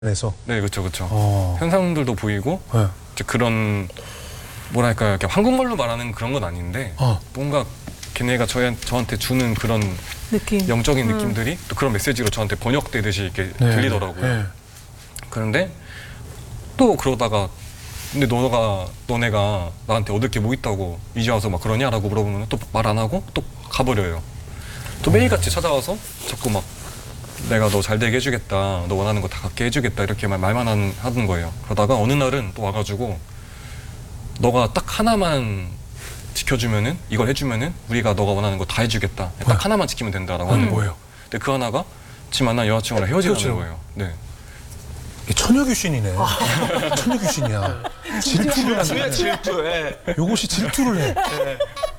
그래서 네, 그렇죠, 그렇죠. 현상들도 보이고 네. 이제 그런 뭐랄까 이렇게 한국말로 말하는 그런 건 아닌데 뭔가 걔네가 저한테 주는 그런 느낌. 영적인 느낌들이 또 그런 메시지로 저한테 번역되듯이 이렇게 들리더라고요. 네. 그런데 또 그러다가 근데 너네가 나한테 얻을 게 뭐 있다고 이제 와서 막 그러냐라고 물어보면 또 말 안 하고 또 가버려요. 또 매일같이 찾아와서 자꾸 막 내가 너 잘 되게 해주겠다, 너 원하는 거 다 갖게 해주겠다 이렇게 말만 하는 거예요. 그러다가 어느 날은 또 와가지고 너가 딱 하나만 지켜주면은 이걸 해주면은 우리가 너가 원하는 거 다 해주겠다. 딱 하나만 지키면 된다라고 하는 거예요. 근데 그 하나가 지금 만난 여자친구랑 헤어지라는 거예요. 네. 이게 처녀 귀신이네. 처녀 귀신이야. 질투를 하네. 질투, 예. 요것이 질투를 해. 예.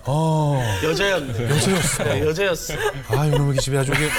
여자였네. 여자였어. 네, 여자였어. 아, 이놈의 집에 아주 이게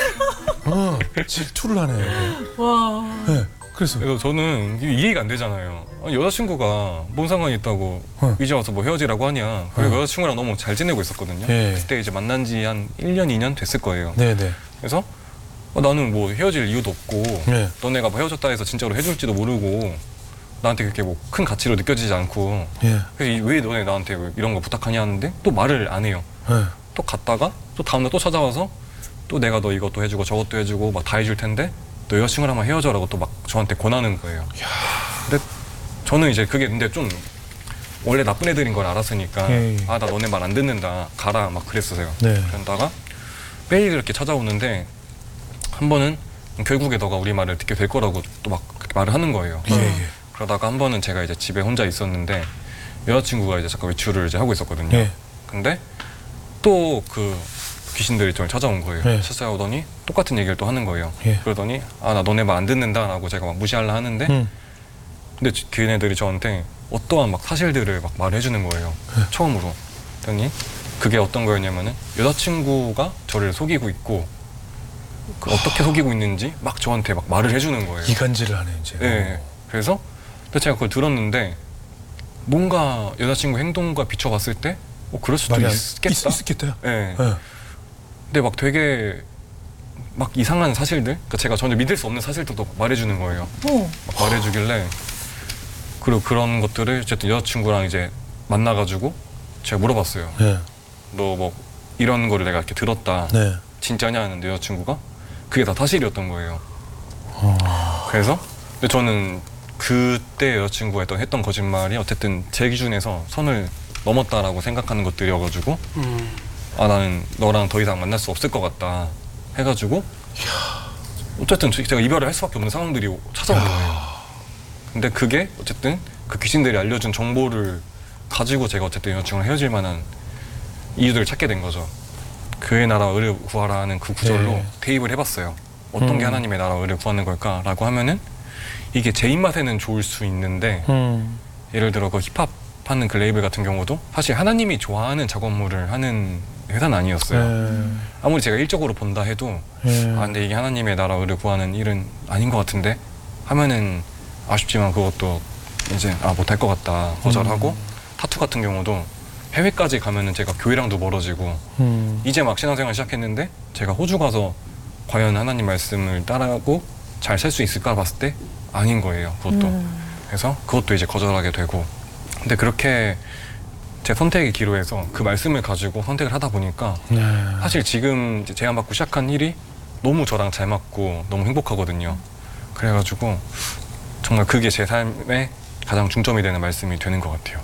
질투를 하네. 와. 네. 그래서 그래서 저는 이해가 안 되잖아요. 아니, 여자친구가 뭔 상관이 있다고 이제 와서 뭐 헤어지라고 하냐. 그리고 여자친구랑 너무 잘 지내고 있었거든요. 예. 그때 이제 만난 지 한 1년, 2년 됐을 거예요. 네네. 그래서 나는 뭐 헤어질 이유도 없고 네. 너네가 뭐 헤어졌다 해서 진짜로 해줄지도 모르고 나한테 그렇게 뭐 큰 가치로 느껴지지 않고 예. 그래서 왜 너네 나한테 이런 거 부탁하냐 하는데 또 말을 안 해요. 네. 또 갔다가 또 다음날 또 찾아와서 또 내가 너 이것도 해주고 저것도 해주고 막 다 해줄 텐데 너 여자친구랑 한번 헤어져라고 또 막 저한테 권하는 거예요. 근데 저는 이제 그게 근데 좀 원래 나쁜 애들인 걸 알았으니까 예. 아 나 너네 말 안 듣는다 가라 막 그랬어요. 네. 그러다가 매일 그렇게 찾아오는데 한 번은 결국에 너가 우리 말을 듣게 될 거라고 또 막 말을 하는 거예요. 예, 예. 그러다가 한 번은 제가 이제 집에 혼자 있었는데 여자친구가 이제 잠깐 외출을 이제 하고 있었거든요. 예. 근데 또 그 귀신들이 저를 찾아온 거예요. 예. 찾아오더니 똑같은 얘기를 또 하는 거예요. 예. 그러더니 아 나 너네 말 안 듣는다라고 제가 막 무시하려 하는데 근데 걔네들이 저한테 어떠한 막 사실들을 막 말해주는 거예요. 처음으로. 그랬더니 그게 어떤 거였냐면은 여자친구가 저를 속이고 있고 어떻게 속이고 있는지 막 저한테 막 말을 해주는 거예요. 이간질을 하네 이제. 네. 그래서 근데 제가 그걸 들었는데 뭔가 여자친구 행동과 비춰봤을 때 그럴 수도 말이 있겠다. 있겠다. 네. 네. 근데 막 되게 막 이상한 사실들, 그러니까 제가 전혀 믿을 수 없는 사실들도 말해주는 거예요. 막 말해주길래 그리고 그런 것들을 어쨌든 여자친구랑 이제 만나가지고 제가 물어봤어요. 네. 너 뭐 이런 거를 내가 이렇게 들었다. 네. 진짜냐 하는데 여자친구가 그게 다 사실이었던 거예요. 그래서 근데 저는 그때 여자친구가 했던 거짓말이 어쨌든 제 기준에서 선을 넘었다라고 생각하는 것들이어가지고 아 나는 너랑 더 이상 만날 수 없을 것 같다 해가지고 어쨌든 제가 이별을 할 수밖에 없는 상황들이 찾아온 거예요. 근데 그게 어쨌든 그 귀신들이 알려준 정보를 가지고 제가 어쨌든 여자친구랑 헤어질 만한 이유들을 찾게 된 거죠. 그의 나라 의를 구하라 하는 그 구절로 네. 대입을 해봤어요. 어떤 게 하나님의 나라 의를 구하는 걸까라고 하면은 이게 제 입맛에는 좋을 수 있는데 예를 들어 그 힙합 하는 그 레이블 같은 경우도 사실 하나님이 좋아하는 작업물을 하는 회사는 아니었어요. 아무리 제가 일적으로 본다 해도 아 근데 이게 하나님의 나라 의를 구하는 일은 아닌 것 같은데 하면은 아쉽지만 그것도 이제 못할 것 같다 거절하고 타투 같은 경우도 해외까지 가면은 제가 교회랑도 멀어지고 이제 막 신앙생활 시작했는데 제가 호주 가서 과연 하나님 말씀을 따라하고 잘 살 수 있을까 봤을 때 아닌 거예요. 그것도. 그래서 그것도 이제 거절하게 되고 근데 그렇게 제 선택의 기로에서 그 말씀을 가지고 선택을 하다 보니까 사실 지금 이제 제안받고 시작한 일이 너무 저랑 잘 맞고 너무 행복하거든요. 그래가지고 정말 그게 제 삶의 가장 중점이 되는 말씀이 되는 것 같아요.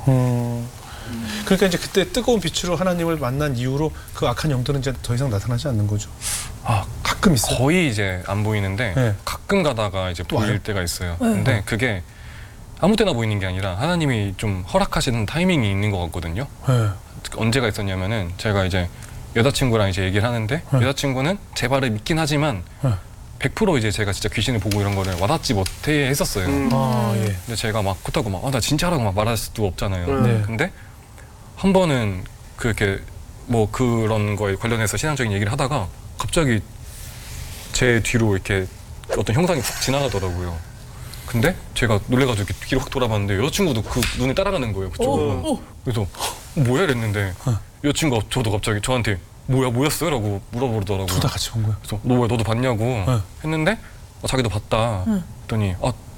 그러니까 이제 그때 뜨거운 빛으로 하나님을 만난 이후로 그 악한 영들은 이제 더 이상 나타나지 않는 거죠. 가끔 있어요. 거의 이제 안 보이는데 네. 가끔 가다가 이제 보일 와요? 때가 있어요. 근데 그게 아무 때나 보이는 게 아니라 하나님이 좀 허락하시는 타이밍이 있는 것 같거든요. 네. 언제가 있었냐면은 제가 이제 여자친구랑 이제 얘기를 하는데 여자친구는 제 말을 믿긴 하지만 100% 이제 제가 진짜 귀신을 보고 이런 거를 와닿지 못해 했었어요. 예. 근데 제가 막 그렇다고 막 나 진짜라고 막 말할 수도 없잖아요. 네. 근데 한 번은 그렇게 뭐 그런 거에 관련해서 신앙적인 얘기를 하다가 갑자기 제 뒤로 이렇게 어떤 형상이 훅 지나가더라고요. 근데 제가 놀래가지고 이렇게 뒤로 확 돌아봤는데 여자친구도 그 눈에 따라가는 거예요. 그쪽으로. 그래서 뭐야 이랬는데 여자친구가 저도 갑자기 저한테 뭐였어요? 라고 물어보더라고요. 둘 다 같이 본 거야. 그래서 너 왜 너도 봤냐고 했는데 자기도 봤다. 응. 그랬더니